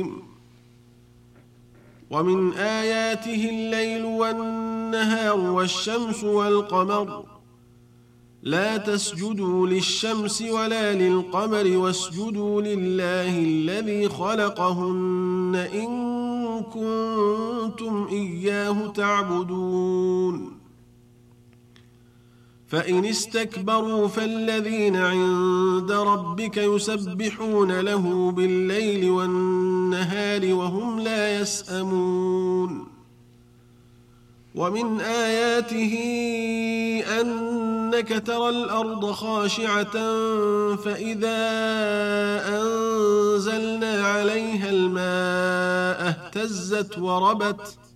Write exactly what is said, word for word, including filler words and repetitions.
ومن آياته الليل والنهار والشمس والقمر لا تسجدوا للشمس ولا للقمر واسجدوا لله الذي خلقهن إن كنتم إياه تعبدون فإن استكبروا فالذين عند ربك يسبحون له بالليل والنهار وهم لا يسأمون ومن آياته أنك ترى الأرض خاشعة فإذا أنزلنا عليها الماء اهتزت وربت